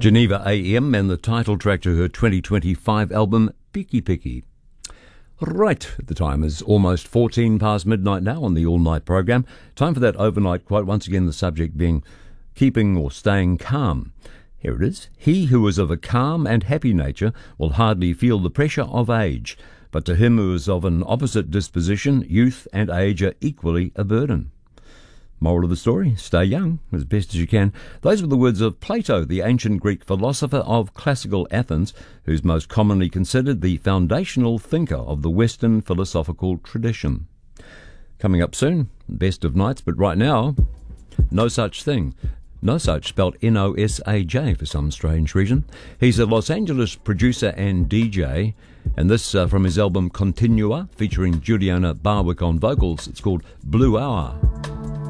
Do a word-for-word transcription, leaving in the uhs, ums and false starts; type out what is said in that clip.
Geneva A M and the title track to her twenty twenty-five album, Picky Picky. Right, the time is almost fourteen past midnight now on the all-night program. Time for that overnight quote, once again the subject being keeping or staying calm. Here it is. He who is of a calm and happy nature will hardly feel the pressure of age, but to him who is of an opposite disposition, youth and age are equally a burden. Moral of the story, stay young as best as you can. Those were the words of Plato, the ancient Greek philosopher of classical Athens, who's most commonly considered the foundational thinker of the Western philosophical tradition. Coming up soon, best of nights, but right now, No Such Thing. No Such, spelled N O S A J for some strange reason. He's a Los Angeles producer and D J, and this uh, from his album Continua, featuring Juliana Barwick on vocals. It's called Blue Hour.